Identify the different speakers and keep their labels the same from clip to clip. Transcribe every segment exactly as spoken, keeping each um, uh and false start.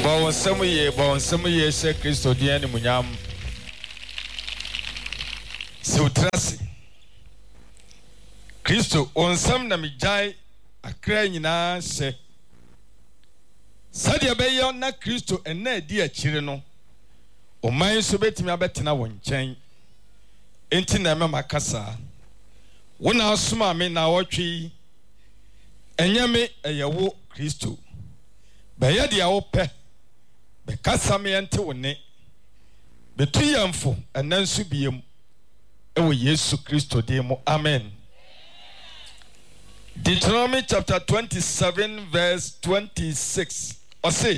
Speaker 1: Bon Samuye, bon Samuye, c'est Christo Diane Munyam. Sutrasi. Christo, on sam na mijai a crying na se. Sadia Bayon na Christo and ne dear Chireno. O my so bet me a betina one chain. Intina Makasa. When I suma me na watchy. Enyame a yawo Christo. Bayadi a ope. Bekasa me ante one. Betuyamfo and then subium. Ewo Yesu Christo demo. Amen. Deuteronomy chapter twenty-seven verse twenty-six. Or say,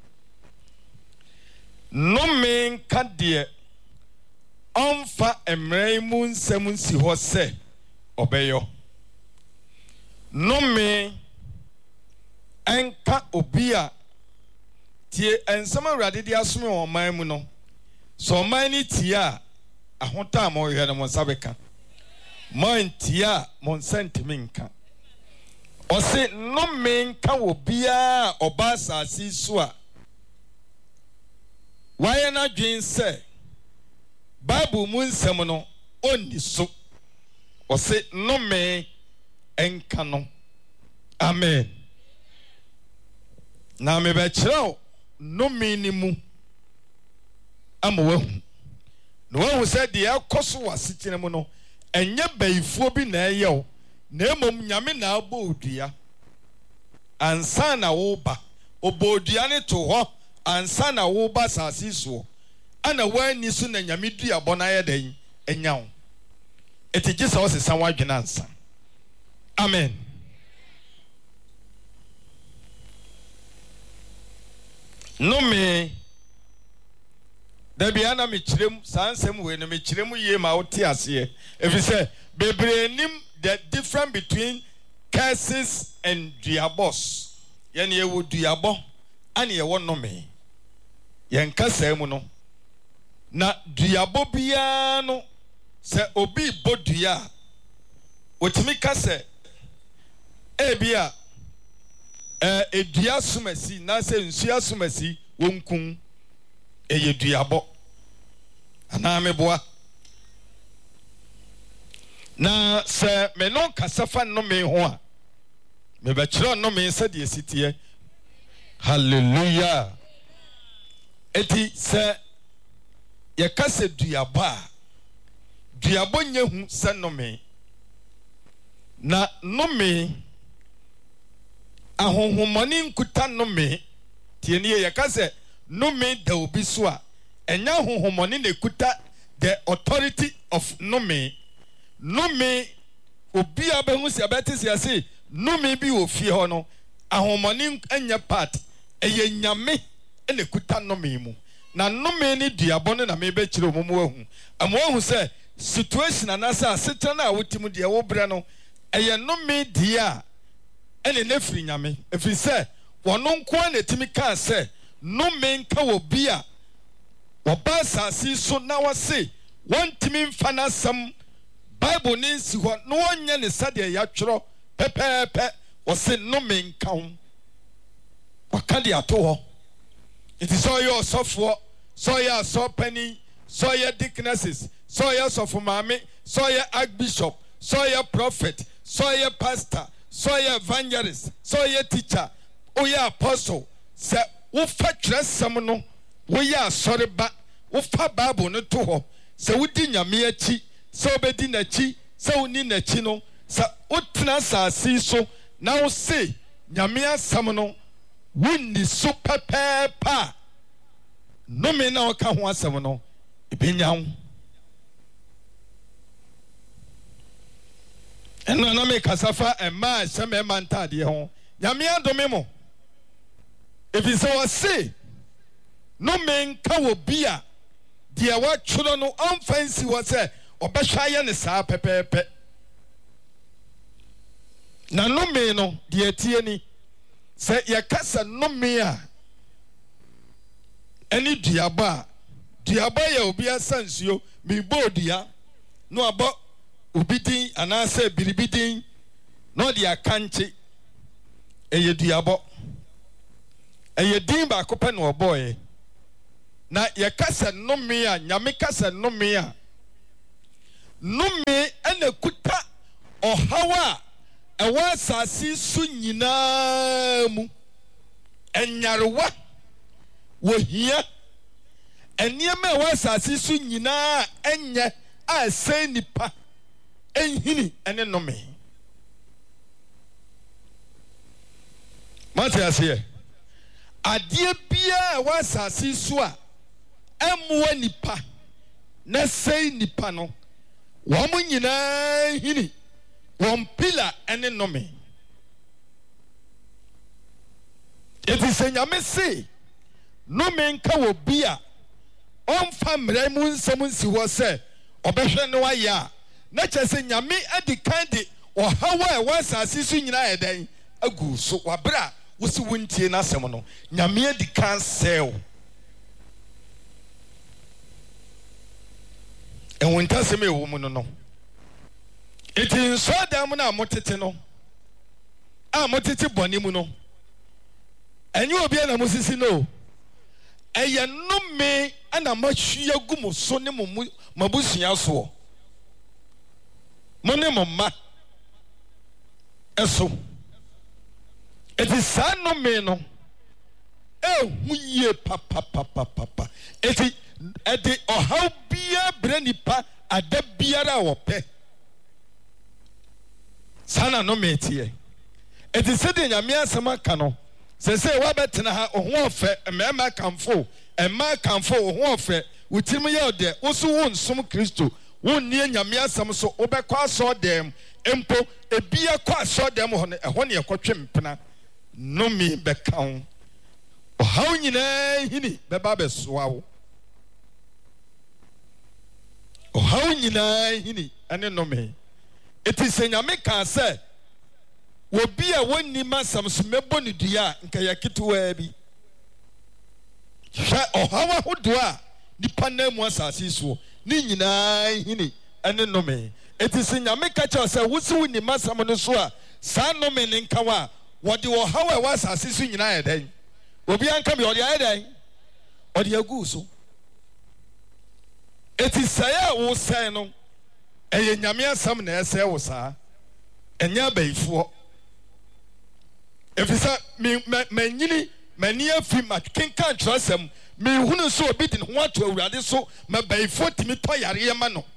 Speaker 1: no man can dear onfa emreimun semun si ho se obeyo. No man enka obia tie ensama rade dia asome o man mu no. So man ni tia ahota mo hwe no mo sabeka. Man tia mon sentimenka. Ose no men ka obia oba asasi so a waye na dwen se Bible mu nsem no onni so. Ose no men enka no. Amen. Na me be kire no men ni mu amawahu. No wahu se de akoso wasitene mu no enye bayifuo bi na eyew. Na emom nyame na abo odua ansa na wo ba obo odua ne to ho ansa na wo ba sase so ana wani so na nyame dua bo na ye den enya wo etije sa wo sesa wadwena ansa. Amen. No me da bia na me kirem sansem we no me kirem ye ma wo te ase efi se bebre nim the difference between curses and diabos. Yen ye wo diabo and ye won no me. Yen kasa mu no. Na diabo bia no se obi bodua. Otimi kasa e bia eh edua sumasi na se nsua sumasi wonkun eye diabo. Ana meboa. Na se me no kasafa no me ho a me be kire no me se de sitie. Hallelujah. Eti se ye kase duaba duabo nya hu se no me na no me ahonhomoni nkuta no me tie ne ye kase no me da obi so a enya ahonhomoni na kuta the authority of no me. No me obi abehu se abete se ase no me bi ofie ho no ahomoni anya part eye nyame ene kuta no me mu na no me ni duabo no na me be kire omomo ahu amo ahu se situation anasa asetra na wotimu de wo bre no eye no me dia ene nefri nyame efi se wono nko na timi ka se no me nka obi a oba sasi so na wase wontimi mfa na sam Bible ninsi ho no onye ne sade ya tworo pepepe o se no menka ho wakade ato ho. It is all your software so your so penny so your dicknesses so your sofu mame so your archbishop so your prophet so your pastor so your evangelist so your teacher o your apostle se wo fa twere sam no wo ya asore ba wo fa Bible no to ho se wodi nyame achi so obedi na chi so ni na chi no sa utna sasi so na wo se nyame asam no wonni so pepepa no me na oka ho asam no ebenya wo eno na me kasafa ema sema ema ntade ho nyame adome mo efi so wo se no me nka wo bia de wa tworo no onfansi wo se obehwaye ne saa pepepe na no me no de atie ni se ye kasa no me a eni duaba duaba ya obi asansuo me bodia no abo obidin anase biribidin no de akanche eye duabo ɛyɛ din ba ko pɛ no ɔbɔe na yɛ kasa nnome a nyame kasa nnome a nnome ɛna kuta ɔhaw a ɛwɔ asase so nyinaa mu ɛnyarewa wɔhia ɛnneɛma a ɛwɔ asase so nyinaa ɛnyɛ a ɛsɛn nipa ɛnhini ɛne nnome mate aseɛ adeɛ biara a ɛwɔ asase so a ɛmmoa nipa na sɛn nipa no wɔn nyinaa hini wɔn pila ɛne nnome eti sɛ nyame se nnome nka wɔ bi a ɔmfa mmerɛ mu nsɛm nsi hɔ sɛ ɔbɛhwɛ no ayɛ a na kyerɛ sɛ nyame adi kan de ɔhaw a ɛwɔ asase so nyinaa yɛ dɛn agu so wabere a wosi wontie n'asɛm no nyame adi kan sɛw ɛwɔ ntasɛm ɛwɔ mu no no eti nsɔɔdan mu na motete no a motete bɔne mu no ɛnyɛ obi na mosisi no ɛyɛ nnome ana mahwia gu mo so ne mo mabusua soɔ mo ne mo mma ɛso eti saa nnome no ɛhu yie papapapapa eti ɛde ɔhaw biara brɛ nipa ada biara a wɔpɛ saa na nnome teɛ eti sɛdeɛ nyame asɛm aka no sɛ sɛ wabɛtena ha ɔho ɔfɛ mmarima kamfo mmaa kamfo ɔho ɔfɛ wotirim yɛ ɔdɛ woso wo nsom kristo wonnie nyame asɛm so wobɛkɔ asɔɔdɛm mpo ebia kɔ asɔɔdɛm hɔ no ɛhɔ ne yɛkɔtwe mpena nnome bɛka ho ɔhaw nyinaa hini bɛba bɛsoa wo ɔhaw nyinaa hini ɛne nnome eti sɛ nyame kaa sɛ wobi a wonni masam so mɛbɔ ne dua a nka yɛ ketewaa bi hwɛ ɔhaw ahodoɔ a nipa nan mu asase so ne nyinaa hini ɛne nnome eti sɛ nyame ka kyerɛ sɛ wosi wonni masam no so a saa nnome ne nka wa a wɔde ɔhaw a ɛwɔ asase so nyinaa yɛ dɛn obi anka bi ɔde ayɛ dɛn ɔde agu so eti sɛe a wosɛe no ɛyɛ nyame asɛm na ɛsɛe wo saa ɛnyɛ abayifoɔ efisɛ manyini m'ani afi makenka nkyerɛsɛm mehunu sɛ obi de ne ho ato awurade so mabayifoɔ tumi tɔ yareɛ ma no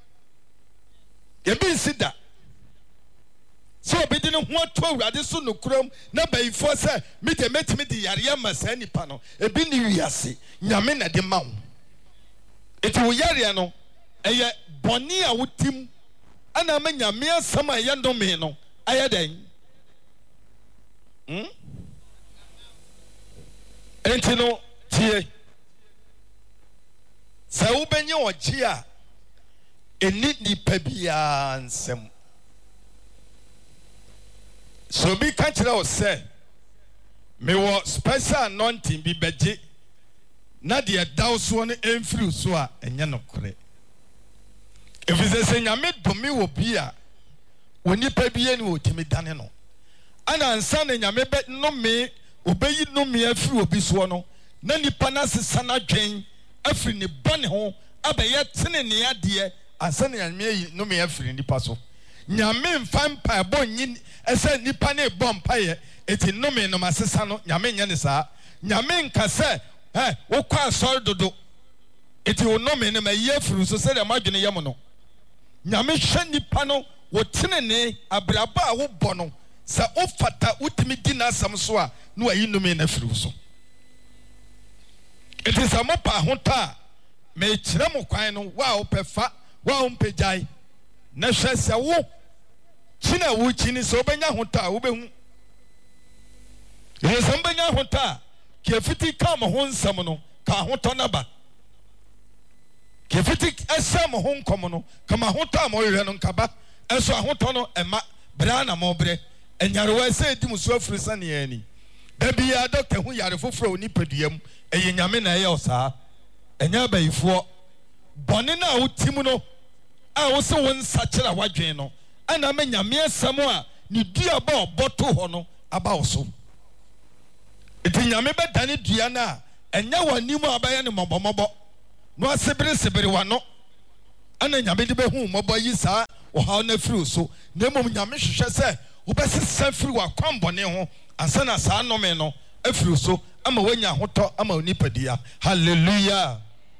Speaker 1: yɛbi nsi da sɛ obi de ne ho ato awurade so nokuram na bayifoɔ sɛ mede mɛtumi de yareɛ ma saa nipa no ebi ne wiase nyame na de ma wo eti wo yareɛ no ɛyɛ bɔne a wotim ana ma nyame asɛm a ɛyɛ nnome no ayɛ dɛn Hmm? Enti no tie sɛ wobɛnyɛ ɔgye a ɛni nipa biara nsɛm sɛ obi ka kyerɛ wo sɛ mewɔ special anointing bi bɛgye na deɛ daw soɔ no ɛmfiri so a ɛnyɛ nokorɛ ɛfiri sɛ sɛ nyame dome wɔ bi a wɔ nipa biara ne wɔtumi dane no ana ansa na nyame bɛ nnome obeyi nnome afiri obi soɔ no na nipa na sesa na dwen afiri ne bɔne ho abɛyɛ tene ne adeɛ ansa na nyame yi nnome afiri nipa so nyame mfa mpa ɛbɔ nyi ɛsɛ nipa ne bɔ mpa yɛ eti nnome no masesa no nyame nyɛ ne saa nyame nka sɛ ɛ wokɔ asɔre dodo eti wo nnome no ma yi afiri so sɛ deɛ madwene yɛ mo no nyame hwɛ nipa no wo tene ne abraba a wobɔ no sɛ ofata wotimi di n'asɛm so a no ayi nnome na firi so eti sɛ mo pa ho ta me kyerɛ mo kwan no wa wo pɛ fa wa wo mpagyae na hwɛ sɛ wo kyina wo kyini sɛ wobɛnya ho ta wobɛhu yɛ sɛ mbɛnya ho ta ke fiti ka mo ho nsɛm no ka ho tɔ na ba ke fiti ɛsɛ mo ho nkɔm no kama ho ta mo hwɛ no nkaba ɛso ahotɔ no ɛma bra na mo brɛ enyarewa sɛ edi muso afiri sane yani da bia doctor hu yare foforo oni paduam ɛyɛ nyame na ɛyɛ osaa ɛnya bayifoɔ bɔne na wotim no a wo se wo nsakyera wadwen no ana ma nyame asɛm a ne dua ba ɔbɔto hɔ no aba wo so iti nyame bedane dua na enya wanimu abaye ne mobomobo no asebere sebere wano ana nyame de behu mobo yi saa oha na firi so na mom nyame hwehwe se wobesesa firi wa kwambone ho ansa na saa nome no afiri so ama wanya hoto ama onipadia. Hallelujah.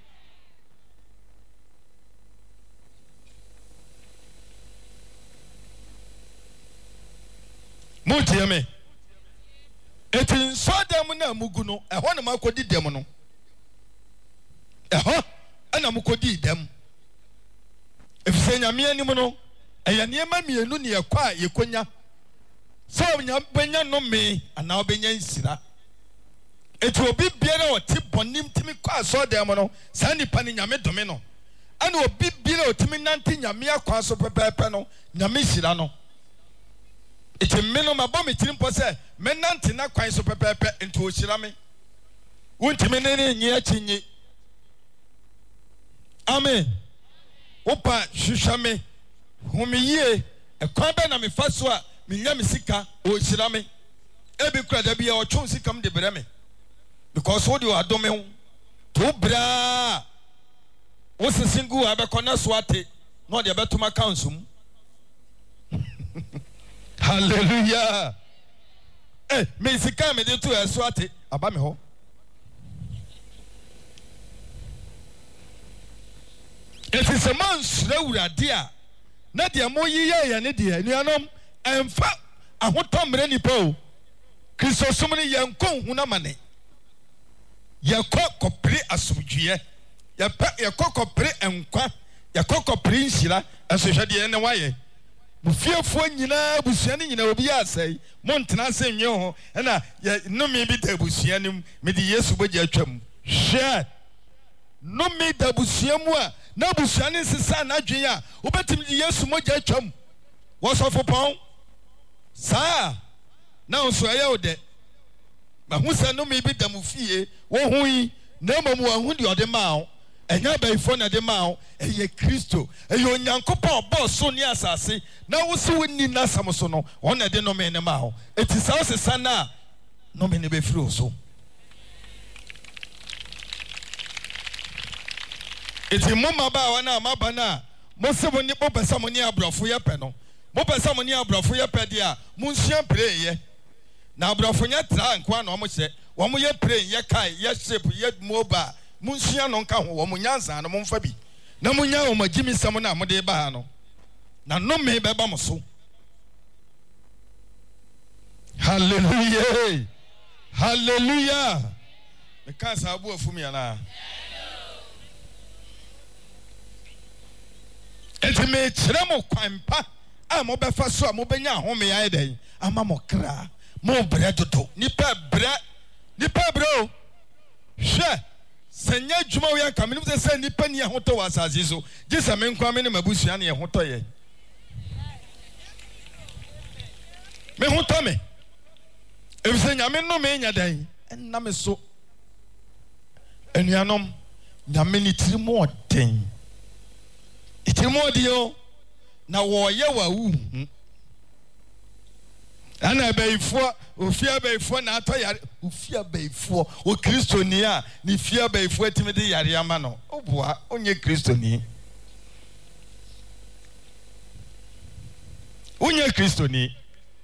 Speaker 1: Mutie me etin so dem na mugu no eho na makodi dem no eho ana mukodi dem efise nyame anim no eya niema mienu ne ekwa yekonya so nya benya no me ana obenya nsira eti obi biara oti bonim timi kwa so dem no sa nipa ni nyame dome no ana obi biara otimi nante nyame akwa so pepepe no nyame sira no eti me no mabɔ me tirim pɔ me nante na kwan so pepepe enti o sira me wontimi ne ne nyi akinyi. Amen. Opa hwehwɛ me humi yie ekwan bɛ na me fa so a me nya me sika o sira me ebi kura da bia o twon sika me de brɛ me because wo de o adome ho to bra wo sesingu abɛkɔ na so ate no de abɛtoma accounts mu. Hallelujah. Eh, me sika me de to eso ate aba me ho. It is a man srawurade a na de mo yiye ye ne de anuanom emfa ahotomre nipa o Kristo somne yenkon hu na mane yekɔ kopre asomdwie yɛpɛ yɛkɔ kopre enkwa yɛkɔ kopre nhyira asohwede ne waye bufiefo nyina busuane nyina obi asai montena asɛnwe ho na no me bi da busuanim me de Yesu bogi atwam hwɛ no me da busuamu a na busuane sesa na adwen a obetim de Yesu mogi atwam wosofo pon saa na onso aye ode ma hu se no me bi da mu fie wo hu yi na mamu wa hu de ode ma wo enya baifo na de ma wo eye Kristo eye onyankopɔn bɔ so ni asase na wo se woni na sam so no ona de no me ne ma wo eti sa wo sesa na no me ne be firi so eti mama ba wa na maba na mo se woni bo pesa mo ni abrofo ye pɛ no mo pesa mo ni abrofo ye pɛ dia mo nsua pray ye na abrofo nya tra nkwa na mo hye wo mo ye pray ye kai ye shape ye mobile munsia no nka ho wo munyansa no momfa bi na munya wo magimi sam na mo de ba ha no na no me be ba mo so. Hallelujah. Hallelujah. Me ka sa abu afumi ana enti me kire mo kwanpa a mo be fa so a mo benya home ya den ama mo kra mo bre dodo nipa bre nipa bro hwe senya djuma we aka me no se nipa ni ahoto wa asase so gisa me nkwa me ne mabusua ne ahoto ye me hoto me e bi se nyame no me nya dan enna me so enuanom nyame ni tirimo oden itirimo odio na wo ye wa wu ana baifo ofia baifo na ato yare ofia baifo o kristoni a ni fia baifo atime de yare ama no oboa onye kristoni onye kristoni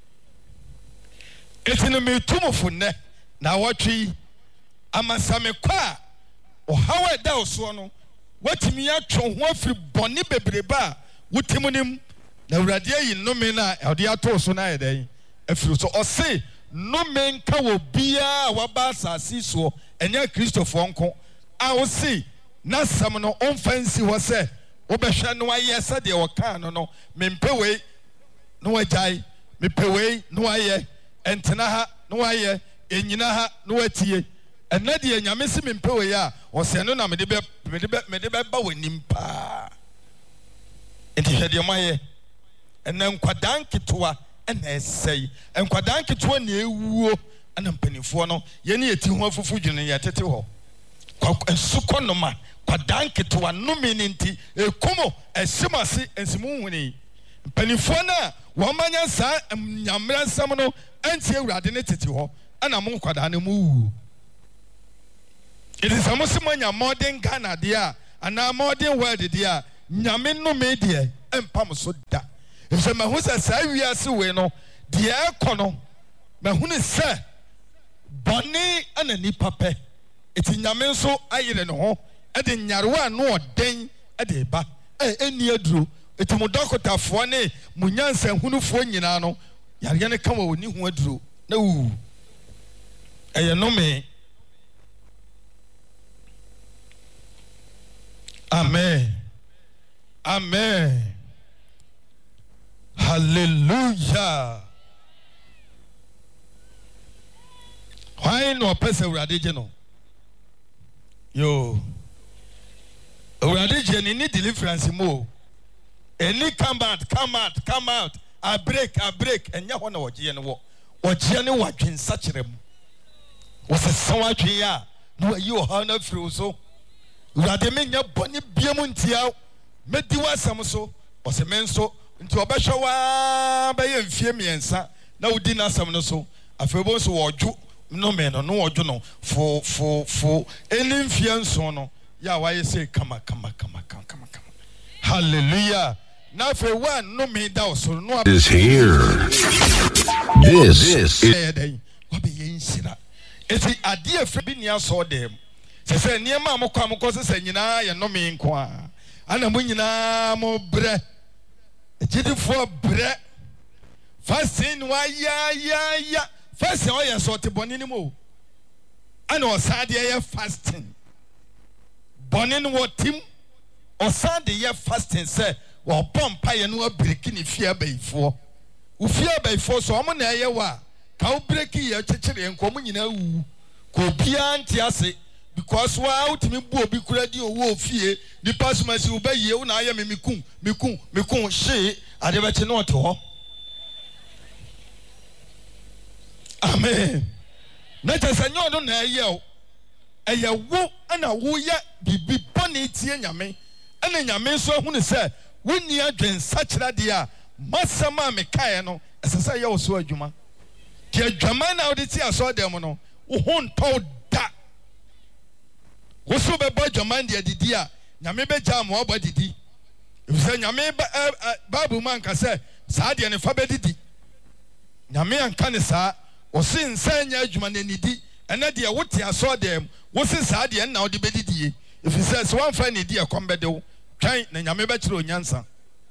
Speaker 1: etino metumofo ne na watwi amasame kwa o hawa da oso no watimi atwo ho afiri bone bebreba wutimunim na awurade yi nnome na ode ato so na yeden afiri so ose no menka wo bia waba asase so enya Kristofo nko a wo si na sam no onfansi ho se wo behwe no aye se de wo kan no no mempewei no wajai mepewei no aye entena ha no aye enyina ha no watie enna de enyame se mempewei a wo se no na me de be me de be me de be ba wanim pa enti hwede mo aye enna nkwadan ketoa ena esei enkwadan ketoa na ewuo ana mpanifo no ye ne yeti ho afufu dwene ye tete ho kwa ensukonoma kwadan ketoa no meninti ekumo esimase ensimu huni mpanifo na wo manya sa nyamra nsam no anti awurade ne tete ho ana mo kwada ne mu wu. It is a Muslim modern Ghana dia and a modern world dia nyame no media empam so da. If some who say we are so we no dia kono me hu ne say boni ana ni pape eti nyame so ayire ne ho e de nyarewa no oden e de ba e eni aduro eti mo dokotafo ne mo nyansa hunufo nyina no yare ne kama woni hu aduro na wu eye no me. Amen. Amen. Hallelujah. Why no person radije no? Yo. Radije ni need deliverance mo. Any come out, come out, come out. I break, I break. And ya wana wajiye ni wo. Wajiye ni wajin sachire mo. Wase sawa jia. No you hana fruso. Urade me nya boni biamu ntia medi wasam so ose menso nti obehwe wa ba ye mfie miensa na udi na asam no so afebo so wodwo no me no no wodwo no fo fo fo eni mfie nso no ya wa ye say kama kama kama kama kama hallelujah na fe wa no me da so no
Speaker 2: is here. This is
Speaker 1: wa be ye nsira eti ade afre bi nia so dem se niema amokwa amokwa se nyina ye no me nko a ana mo nyina mo bre ejidifo bre fasting wa ya ya ya fasting o ye so te boni ni mo ana o sade ye fasting boni ni wo tim o sade ye fasting se wo pompa ye no break ni fia baifo wo fia baifo so o mo na ye wa ka wo break ye chechire nko mo nyina wu ko bia ntiase. Because wa utimi bu obi kura di owo ofie ni pasumasi ubaye wo na aye me mikun mikun mikun she ade be che no to ho. Amen. Na tsanyo no na aye o eye wo ana wo ye bibi bone tie nyame ana nyame so hu ne se woni adwen sachira de a masama me kae no esesa ye wo so adwuma ti adwama na wo de ti aso dem no wo hu nto da. Woso be boy jaman de didi a nyame be jam wo bo didi if say nyame bible man ka say saa de ne fa be didi nyame anka ne saa wo sin sanya adwuma ne nidi ena de wote aso dem wo sin saa de na wo de be didi if he says one friend nidi e kombe de wo twan na nyame be kire onyansa.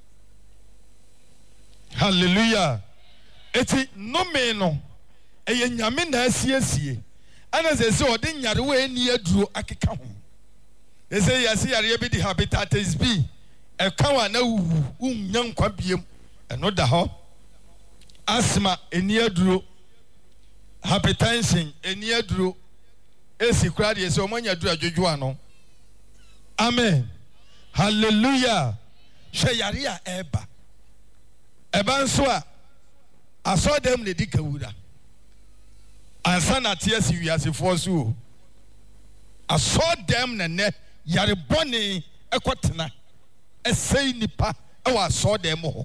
Speaker 1: Hallelujah. Eti no me no eye nyame na asiesie ana ze se odi nyare we eni aduro akeka ho ese yase yare bi di hepatitis B e kawa na wu unya nkwa biem eno da ho asthma eni aduro hypertension eni aduro esi kura de se omanya aduro adwodwo ano. Amen. Hallelujah. Hwe yare a eba eba nso a aso dem ne di kawura ansa na tie si wiase fo so aso dem na ne yare bone ekotena esei nipa e wa aso dem ho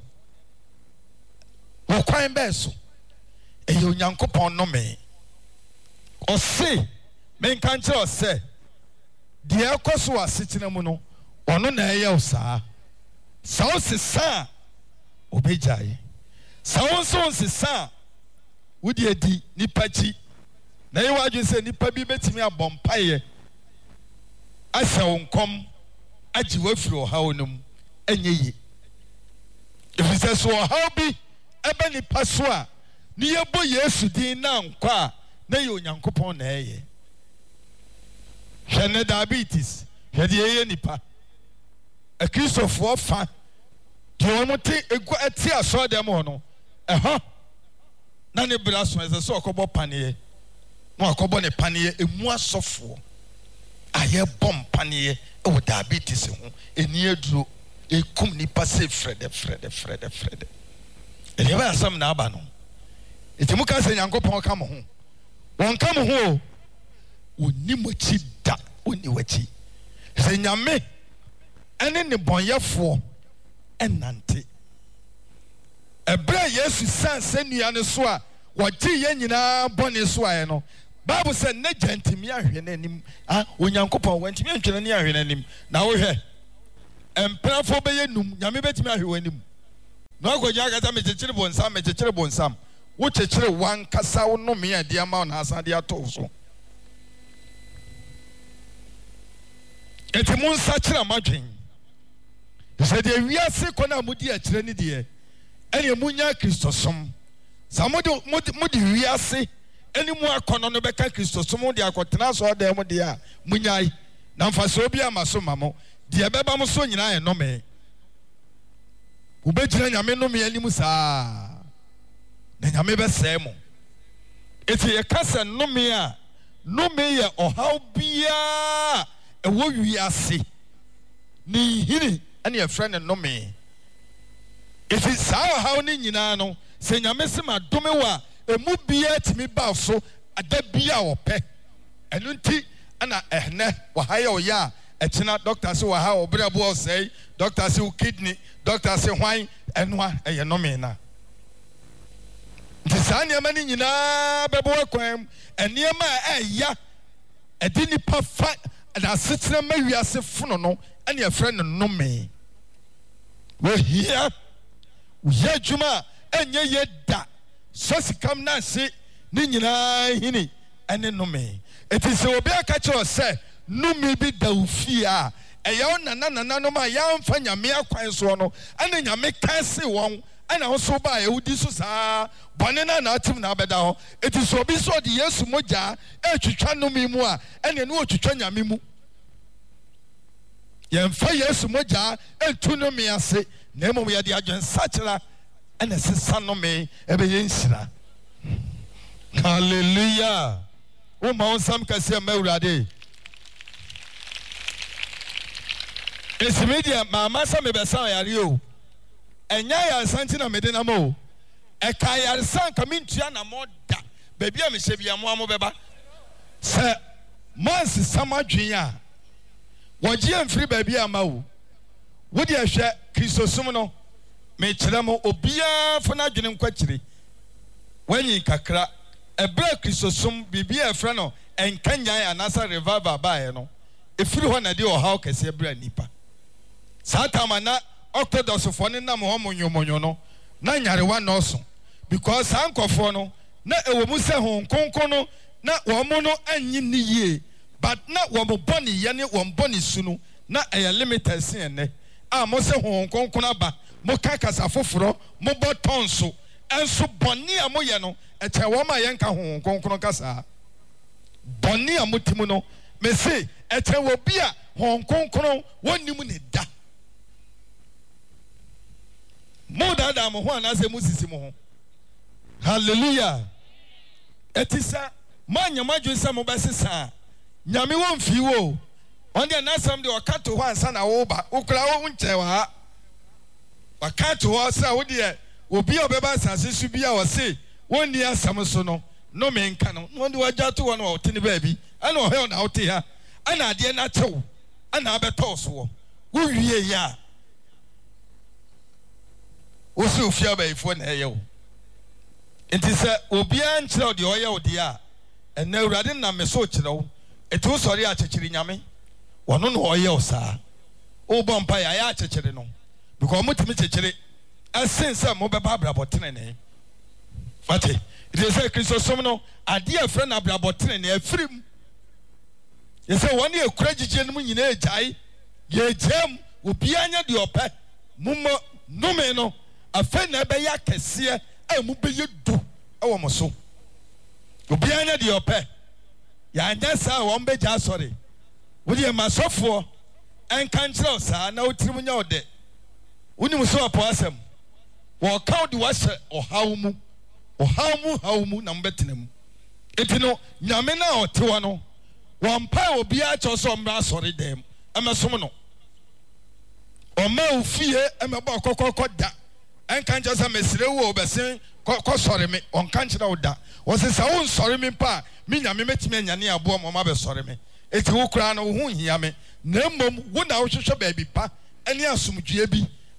Speaker 1: wo kwan be so e ye onyankopon no me o se men kan kire o se de ekoso asetena mu no ono na eye o saa sa o se sa obejai sa o so se sa wodi edi nipa chi na ye wadwe se nipa bi betimi abompaye asa wonkom agi wafiri ohaw num enye yi efise so ohaw bi ebe nipa so a ni yebo Yesu din na nkwa na ye onyankopon na eye hwene diabetes hwede ye nipa a Christopher fa de omote egu ati aso dem ho no eho na ne bra so ese so okobo panie no akobo ne panie emu asofo aye bom panie e wo diabetes ho eni aduro ekum ni passe frede frede frede frede e ye ba asam na aba no eti mu ka se nyankopon ka mo ho won ka mo ho oni mochi da oni wachi se nyame ene ne bonyefo enante ebra Yesu san senua ne so a wɔgye yɛn nyinaa bɔne so ayɛ no Bible sɛ ne gya ntimi ahwɛ n'anim ah onyankopɔn wɔntimi antwene ne ahwɛ n'anim na wohwɛ mpɛrɛfo bɛyɛ num nyame bɛtumi ahwɛ w'anim na ɔkɔgya akata mekyekyere bonsam mekyekyere bonsam wokyekyere wankasa wo nnome a de ama wo na asa de ato so eti mo nsa kyerɛ amadwen sɛ deɛ wiase kɔ na modi akyerɛ ne deɛ ɛne munya kristosom sa mode mode wiase ɛne mu akɔnɔ no bɛka kristosom de akɔtena so ɔda mu deɛ a munyai na mfaso bi ama so ma mo deɛ bɛba mo so nyinaa yɛ nnome wobɛgyina nyame nnome anim saa na nyame bɛsɛe mo eti yɛka sɛ nnome a nnome yɛ ɔhaw biara ɛwɔ wiase ne nhini ɛne yɛfrɛ ne nnome eti saa ɔhaw ne nyinaa no sɛ nyame se ma dome wɔ a emu biara tumi ba so ada biara wɔpɛ ɛno nti ɛna ɛhnɛ wɔha yɛ ɔyɛ a ɛkyena doctor sɛ wɔha ɔbrɛ bo ɔsɛe doctor sɛ kidney doctor sɛ hwan ɛnoa ɛyɛ nnome na nti saa nneɛma no nyinaa bɛbɔ wakwan nneɛma a ɛya ɛde nipa fa na asetena ma wiase fono no ɛne yɛfrɛ no nnome wɔhia woyɛ adwuma a ɛnyɛ yɛ da sɛ sikam na ase ne nyinaa hini ɛne nnome eti sɛ obi aka kyerɛ sɛ nnome bi da wo fie a ɛyɛ wo nana nananom a yɛamfa nyame akwan soɔ no ɛne nyame ka se wɔn ɛna wo so ba a yɛwodi so saa bɔne no na atim na abɛda hɔ eti sɛ obi sɛ ɔde yesu mogya ɛtwitwa nnome mu a ɛne ne wɔtwitwa nyame mu yɛmfa yesu mogya ɛntu nnome ase na mmom yɛde adwensakyera ɛna sesa nnome ɛbɛyɛ nhyira hallelujah wo ma wo nsam kɛseɛ ma awurade esimi deɛ maama sɛ mebɛsa yare o ɛnya yaresa nti na mede nam o ɛka yaresa nka mentua na mo da baabi a mehyɛ bia mo a mo bɛba sɛ mansesa mo adwen a wɔgye mfiri baabi a ma wo wode ahwɛ kristosom no mekyerɛ mo obiara fa no adwene nkwakyire wanyi kakra ɛberɛ kristosom biribi a ɛfrɛ no ɛnkanyan anasa revival baeɛ no ɛfiri hɔ na de ɔhaw kɛseɛ berɛ nipa saa tama na ɔktodɔsofoɔ ne nam hɔ monwomonwo no na nyarewa nɔɔso because saa nkɔfoɔ no na ɛwɔ mu sɛ Honhom Kronkron no na wɔn mo no anyi ne yie but na wɔn bɔ ne yɛ ne wɔn bɔ ne su no na ɛyɛ limited sen ɛnɛ a mo sɛ Honhom Kronkron aba mo ka kasa foforɔ mo bɔ tɔn so ɛnso bɔne a mo yɛ no ɛkyɛ wɔn a yɛnka Honhom Kronkron kasa bɔne a mo ti mu no me se ɛkyɛ wɔ bi a Honhom Kronkron wɔnim ne da mo dada mo ho anase mo sisi mo ho hallelujah etisa mo anyama dwen sɛ mo bɛsesa nyame won fi wo on the nasam de waka to ho ansa na wo ba okura wo nkyɛ wa ha waka to ho sɛ wo de obi a obeba asase su bi a wo se wonni asam so no no me nka no no de wagya to wo no wote ne baabi ana o he na wote ha ana ade na kyew ana abɛtɔ so wo wo wie ya wo se ofia baifo na ɛyɛ wo enti sɛ obi a nkyerɛ de ɔyɛ wo de a ɛna awurade na me so kyerɛ wo eti wo sɔre akyekyere nyame wɔno no ɔyɛ wo saa wo bɔ mpa ya ya akyekyere no because mo timi kyekyere asen sɛ mo bɛba abrabɔtene ne fate it is a kristosom no ade a frɛ na abrabɔtene ne afirim yɛsɛ wɔne ekura gyigye no mu nyina agyae yɛgyam obi anya de ɔpɛ mo mo nome no afɛ na ɛbɛyɛ akɛseɛ a mu bɛyɛ du ɛwɔ mo so obi anya de ɔpɛ yɛanyɛ saa wɔn bɛgya asɔre wode masɔfoɔ ɛnka nkyerɛ saa na wotirim nya wo de wonim so apɔ asɛm wɔka wo de wahyɛ ɔhaw mu ɔhaw mu haw mu na mbɛtena mu enti no nyame na ɔte hɔ no wɔmpa obi akyɛw sɛ ɔmmra asɔre dɛm ɛmɛsom no ɔma wo fie ɛmɛbɔ kɔkɔkɔ da ɛnka nkyerɛ sɛ mesire wo bɛsen kɔsɔre me ɔnka nkyerɛ wo da wɔsɛ sɛ wo nsɔre me mpa a me nyame mɛtumi anyane aboa ma ɔma bɛsɔre me eti wo kura no wo ho hia me na mmom wo na wo hwehwɛ baabi pa ɛne asomdue bi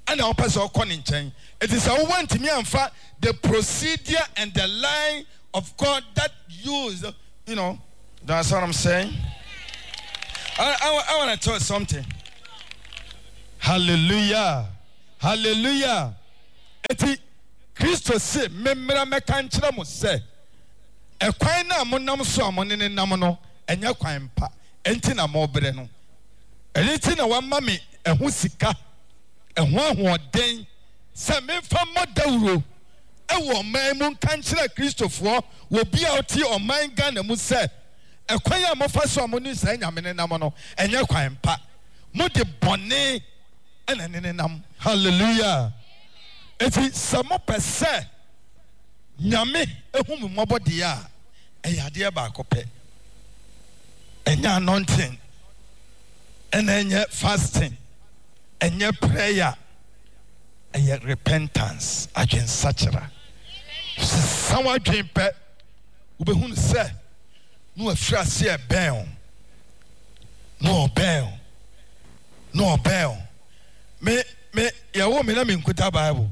Speaker 1: and our person calling chain. It is a want to me and fa the procedure and the line of God that used, you know, that's what I'm saying. I, I, I want to tell you something. Hallelujah. Hallelujah. Eti Christo say, memra mekanchira mo say, e kwan na mo nam so amone ne nam no, enya kwan pa. Enti na mo bere no. Enti na wa mame eho sika, eho ahoden, se memfa modawro. Ewo man mu kanchira Christofo, wo bia oti oman Ghana mu say, e kwan ya mo fa so amone say nyame ne nam no, enya kwan pa. Mo de bone ena ne nam. Hallelujah. Eti samo pese nyame ehum mmobode a eyade ba akopɛ enya anointing ena enya fasting enya prayer enya repentance adwen sachara sawa adwen pɛ ubehun sɛ no afira se e ben no ben no ben me me yawo me na me nkuta Bible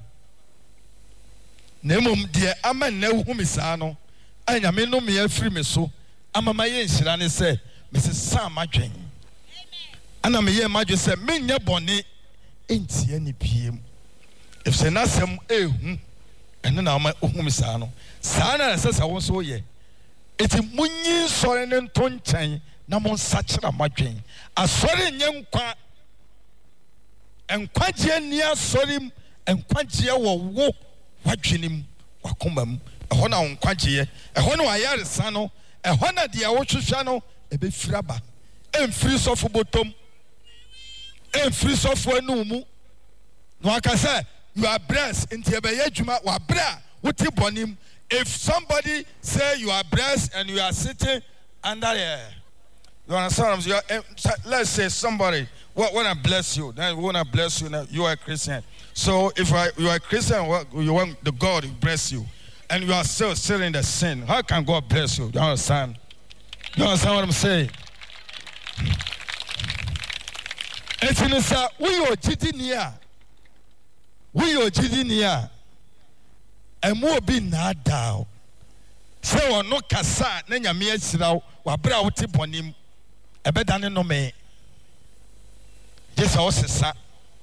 Speaker 1: nemom de ama na hu me saa no anya me no me afiri me so ama maye nhira ne se me se sam adwen ana me ye madwe se me nya bone entie ne biem if se na sem ehu ene na ma hu me saa no saa na se sa wo so ye eti munyi sore ne nto nkyɛn na mo nsakira madwen asore nye nkwa enkwagye ni asore enkwagye wo wo wadwenim wakomam ehɔ na nkwagye ehɔ na wayaresa no ehɔ na de awotwehwa no ebefira ba emfiri sofo botom emfiri sofo anumu no akasa you are blessed nti ebeye adwuma wa bra wuti bonim. If somebody say you are blessed and you are sitting under there, you understand? You are, let's say somebody want to bless you, then we want to bless you. Now you are a Christian. So if I, you are a Christian, you want the God to bless you, and you are still still in the sin, how can God bless you? You understand? You understand what I'm saying? It's in the we are Jidinia, we are Jidinia, and more be not down. So no kasa nenya me asira wa bra wote bonim ebedane no me jesa osesa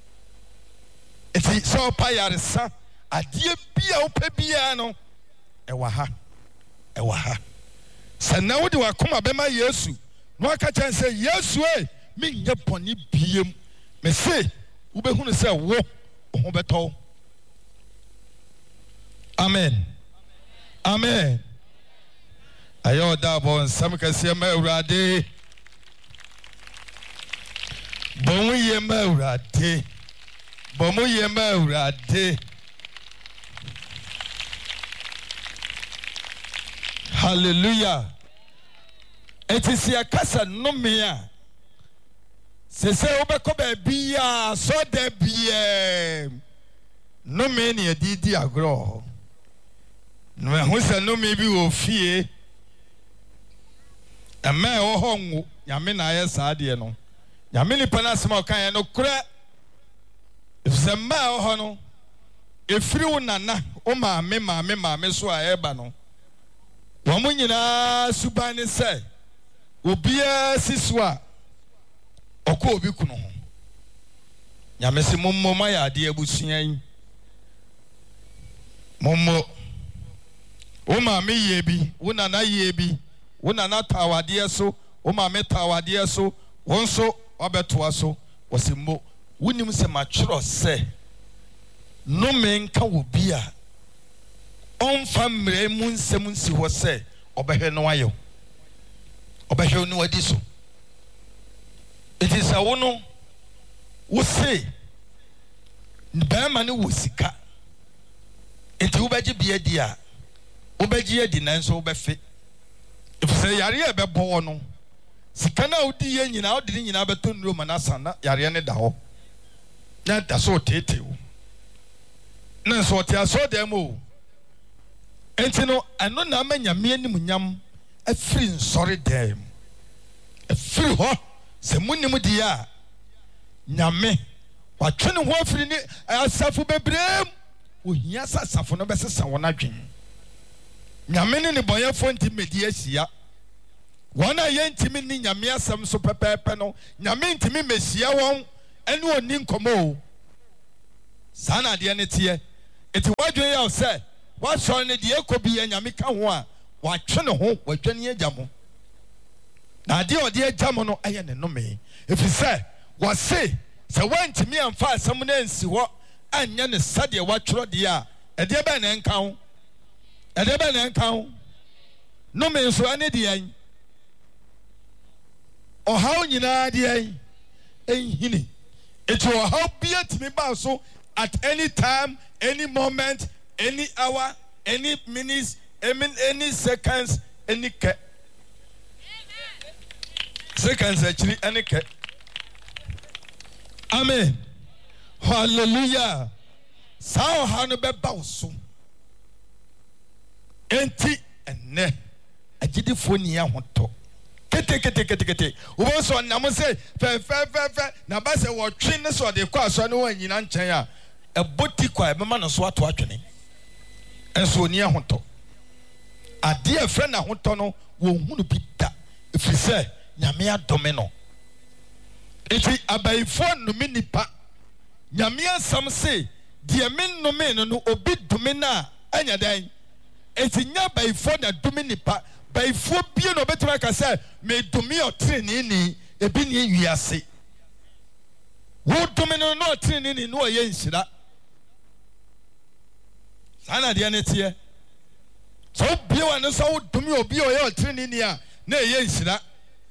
Speaker 1: eti so pa yaresa adie bia opa bia no e wa ha e wa ha sana wodi wakoma bema Yesu no aka chan say Yesu e me nya boni biem me se wo behunu say wo ho beto. Amen. Amen. Ayo dabo nsam kase ma Awurade bomu ye ma Awurade bomu ye ma Awurade. Hallelujah. Etisi akasa no me a se se obekọ ba bia so da bia no me ne adidi agro no ehun se no me bi wo fie ema e wo hongu nyame na aye saade no nyame ni pana sema kan no kura se ma wo ho no efiri wo nana o ma me ma me ma me so a eba no wo mo nyina suban ne se obia siso a okọ obi kuno ho nyame se mommo ma ya ade abusuan mommo o ma me ye bi wo nana ye bi wo nana tawade so o ma me tawade so won so obetoa so wosimmo wonim se matwero se no menka wo bi a onfa mre mu nsem nsi ho se obehwe no ayo obehwe no adi so. It is a wono wo say bema ne wo sika enti wo beji bia dia wo beji adi nan so wo befe if say yare e bebo wo no sika na wo di ye nyina wo di nyina beto nuro manasa na yare ne da ho na da so tete wo na so te aso dem o enti no ano na amanyame anim nyam afiri nsori dem afiri ho se munim dia nyame watwene ho afiri ne asafo bebrem ohia sa asafo no besesa won adwen nyame ne ne boyefo ntimedi asia wona ye ntimi ni nyame asem so pepepe no nyame ntimi mesia won ene oni nkomo sana de ne tie eti wadwen ya se wa so ne de ekobi ya nyame ka ho a watwene ho wadwane agyamo na de ode agyamo no aye ne nome efise wase se wantimi amfa asem na ansi ho anya ne sade watworo de a ede be na nka ho ede be na nka ho nome so ane de yan o how nyina de yan enhini it will help be at me so at any time, any moment, any hour, any minutes, any, any seconds, any ke. Seconds actually, any ke. Amen. Hallelujah. Sao hanu be bausu. Enti ene. Ajidi foni ya honto. Kete kete kete kete. Ubo so na mo say fe fe fe fe na ba say wo twe ne so de kwa so ne wan nyina nchen a eboti kwa e mema no so ato atwene. Enso oni ahoto. Ade e fre na hoto no wo hunu bi da. Efiri say nyame adome no. Eti abaifo numi nipa. Nyame asam say de men no me no obi dome na anya dan. Eti nya abaifo na dome nipa. By four bien or better like I said, may do me or training a billion years. What domino no training in no yen that? Sana dianetia. So be one so do me or be or training here, nay yen that.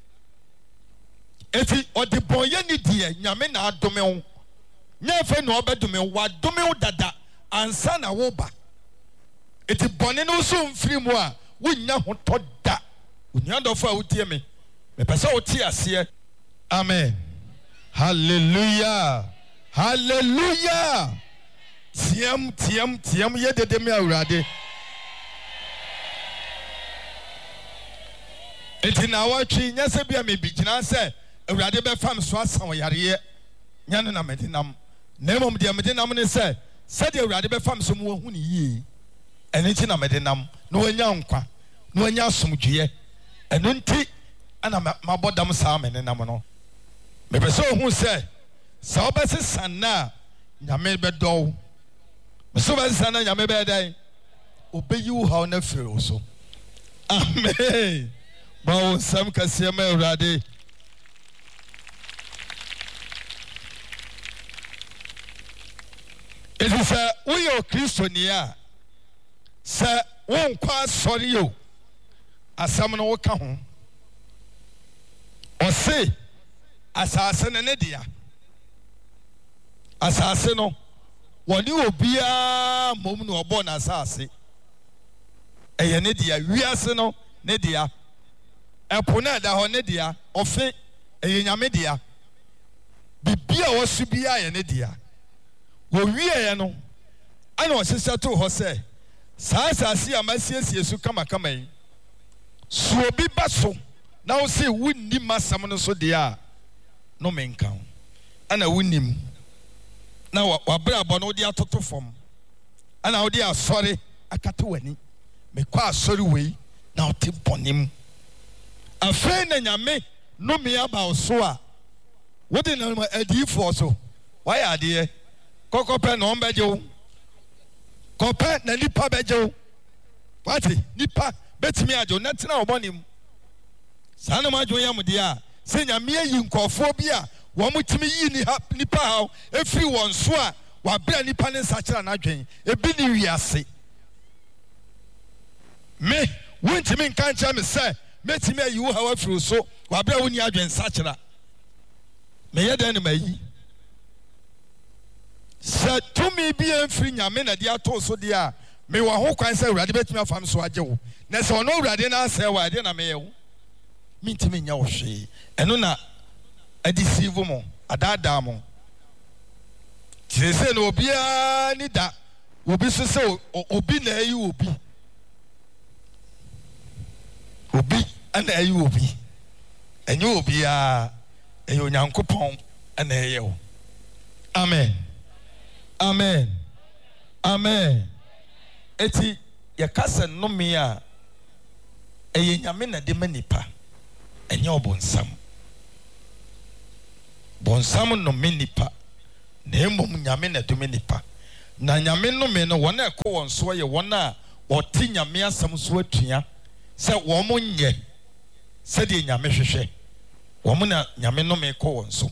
Speaker 1: If it or the boy any dear, Yamena domino. Never no better me what domino dada and sana woba. It is bonino soon free more. We know what to da. We know the far with me. Me pesa oti asie. Amen. Hallelujah. Hallelujah. Tiam tiam tiam ye de de me awurade. Enti na watwi nya se bia me bi gina se awurade be fam so asan yare nya no na medinam. Na emom de medinam ne se se de awurade be fam so mo hu ne yie. Eni ti na medinam no anya nkwa no anya asomdue eno nti ana mabodam saa menenam no me pese ohun se sa obese sanna nyame bedo me so bese sanna nyame be dai obeyi wo haw na fere so amen ba wo sam kase ma urade elisa wo yo kristonia sa won kwa sori yo asam no woka ho o se asase ne ne dia asase no woni obia mom no obo na asase eye ne dia wiase no ne dia epo na da ho ne dia ofe eye nyame dia bibia wo su bia ye ne dia wo wie no ana o sesa to ho se sa asase amasiesie su kama kama yi so obi baso na wo se wunni masam no so de a no menka ana wunnim na wa bra bo no de atoto fom ana wo de asori akate wani me kwa asori wei na wo te bonim afa na nyame no me aba so a wo de na adifo so why ade kokope no mbeje wo kope na nipa beje wo wati nipa betimi ajo na tena obonim sana ma ajo yam dia se nyame yi nkofo bi a wo mutimi yi ni nipa ha efiri won so a wa bra nipa ne nsakira na adwen ebi ni wiase me wuntimi nka ncha me se metimi ayi wo ha wa firi so wa bra woni adwen nsakira me yeda ne mayi sa tumi bi enfiri nyame na dia to so dia me wa ho kwan se urade betimi afam so agye wo na se ono urade na ase wa ade na me ye wo mintimi nya wo hwe eno na adisivu mo adada mo tise no obi a ni da obi so se obi na ayi obi obi ana ayi obi enye obi a eyo nyankopon ana eye wo Amen. Amen. Amen. Eti yakasa nnome a eye nyame na de manipa enye obonsam. Bonsam nnome nipa na emom nyame na de manipa. Na nyame nnome no wona ekọ won so ye wona oti nyame asam so atua se wo mo nye se de nyame hwehwe wo mo na nyame nnome ekọ won so.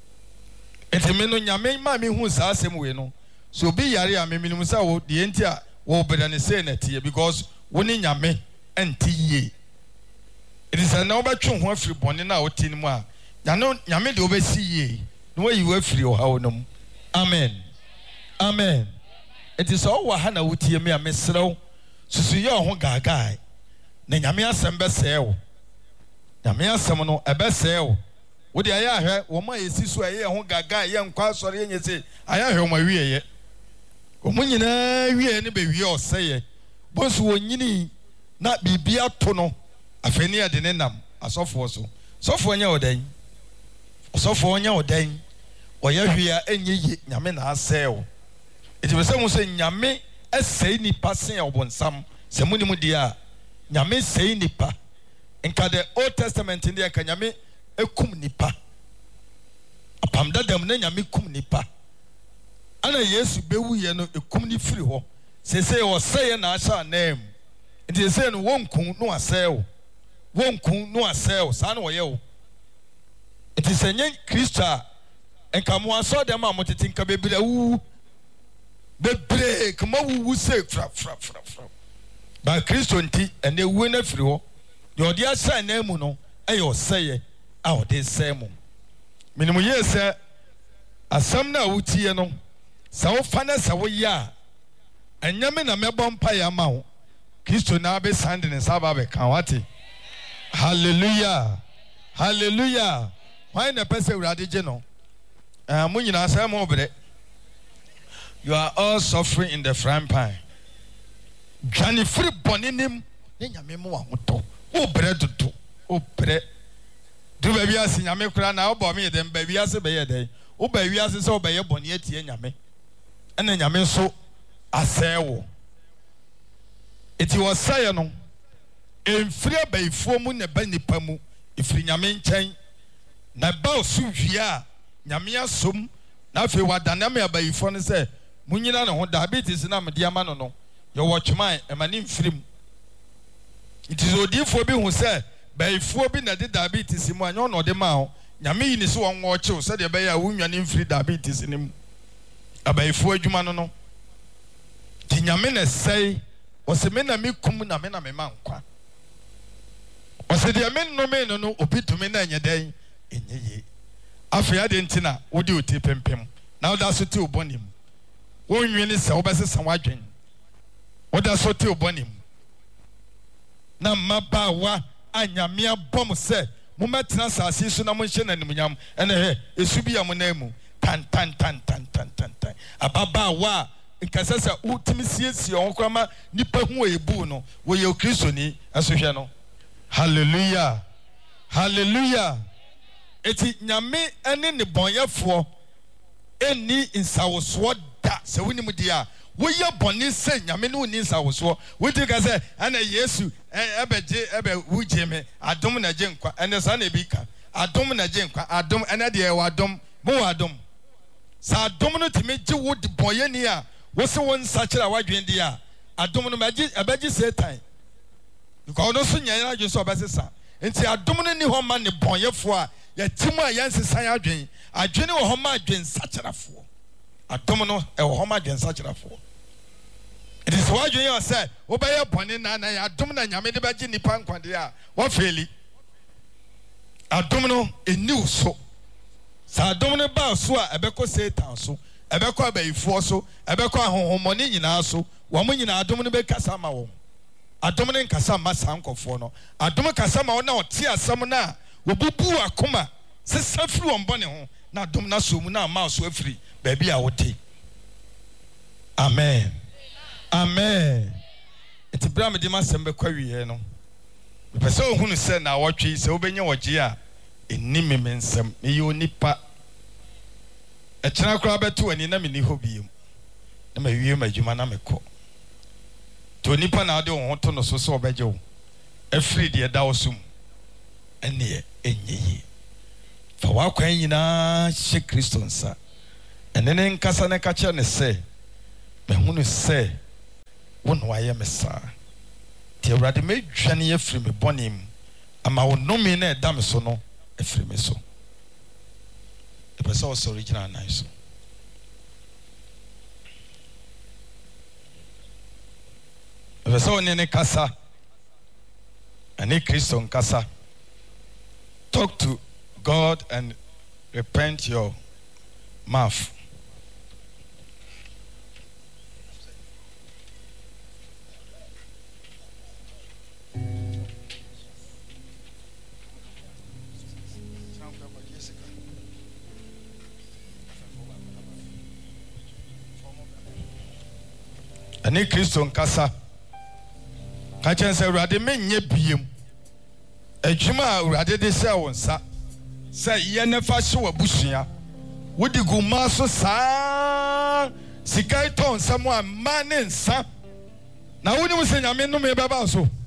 Speaker 1: Eti me no nyame ma me hu sa asem we no so bi yare a me minimum sa wo de enti a wo beda ne say na tie because woni nyame enti yie. It is na obetwe ho afiri bone na oti ni mu a nyame nyame de obesi yie no wa yiwa afiri o hawo no. Amen. Amen. It is all wa ha na wotie me a mesrew susu ye ho gagai na nyame asem be sey wo. Nyame asem no ebe sey wo. Wo de aya hwe wo ma yesi so aye ho gagai ye nkwa asore ye nyese aya hwe wo ma wiye ye. Wo nyina wiye ne be wiye oseye. Bonsu wo nyini na bibia to no afeni ade ne nam asofo so. Sofo nya odan. Sofo nya odan. Oya hwia enye ye nyame na asew. Eti be se mu se nyame esei nipa sen obonsam. Se mu ni mu dia nyame sei nipa. Nka the Old Testament in there ka nyame ekum nipa. Apam dadam na nyame kum nipa. Ana Yesu bewu ye no ekum ni firi ho. Se se o sey na asha name. Eti se no wonkun no asew. Wonkun no asew sa na wo ye wo. Eti se nyen Kristo enka mo aso dem a motete nka bebira wu bebre kama wu se fra fra fra fra ba Kristo nti ene wu na firi ho de odi asa na mu no ayo seye a odi se mu minimu ye se asam na wutie no sa wo fa na sa wo ya anyame na mebɔ mpa ya ma wo Kristo na be sande ne saba be kan wate. Hallelujah. Hallelujah. Why na pese urade je no Uh, you are all suffering in the frying pan. Johnny free boninim, then ya memo wa moto. Oh, bread to oh, bread. Do baby as in Yamekra now, but me then baby as a day. Oh, baby as is all by your bonnet and yame. And then Yamen so a say. It was sayano. In free by four moon a benny pamu, if in Yamen chain. Na ba su hwia nyame asom na fe wadana me abayifo ne se munyina ne ho diabetes na me dia ma no no ye watchman e mani mfirim. It is odifo bi hu se bayifo bi na de diabetes mu anyo no de ma ho nyame yi ni se won wo chew se de be ya wunwane mfiri diabetes ne mu abayifo adwuma no no ti nyame ne sei o se me na me kum na me na me ma nkwa o se de me no me no no obi tumi na nyeden enye afia de ntina wodi oti pempem na woda so te obonim wonwene se wobesesa wadwen woda so te obonim na mabawa anyame abom se mometena sase so na monhye nanimnyam ene he esu bi amonamu tan tan tan tan tan tan tan ababawa nkasasa utimi siesie onkwama nipa hu ebu no wo ye kristoni asohwe no. Hallelujah. Hallelujah. Eti nyame ene ne bonyefo eni insawoswo da se woni mu dia wo ye boni se nyame ne woni insawoswo wo ti ka se ana Yesu ebeje ebe wuje me adom na je nkwa ene sa na bi ka adom na je nkwa adom ene de e wadom mo wadom sa adom no ti me je wo de boye ni a wo se won sa kira wadwen dia adom no meje ebeje Satan because no so nyanya je so obesesa enti adom no ni ho ma ne bonyefo a ya timu a yanse san adwen adwene wo homa adwen sakyerafo adom no e wo homa adwen sakyerafo. It is why you say obey bone na na adom na nyame de baje nipa nkwade a wo feli adom no eni so sa adom no ba so a ebeko Satan so ebeko abayifo so ebeko ahonhomone nyina so wo mo nyina adom no be kasa ma wo adom no nkasa ma sankofo no adom kasa ma wo na ote asam na wobubu akoma se safiri ombone ho na dom na so mu na ma so afiri ba bia wote. Amen. Amen. Eti bra me di ma sembe kwawie no me pese ohunu se na wotwe se obenye woje a eni me mensem me yo nipa a china crab to an enemy hobby. Na me wie ma djuma na me ko to nipa na de won to no so so obeje wo afri de da osum ene enyeyi fa wa kwan nyina hye Kristo nsa ene ne nkasa ne ka che ne se me hunu se won wa ye me sa ti awrade me dwane ye firi me bonim ama wo no me na da me so no afiri me so e pesa o original nice. So nene kasa ani Kristo nkasa. Talk to God and repent your mouth. Ani Kristo nkasa. Kachen say urade menye biem adwuma urade de say wonsa say ye ne fa hye wabusua wodi guma so saa sikai ton samo amma ne nsa na woni musenya me no me beba so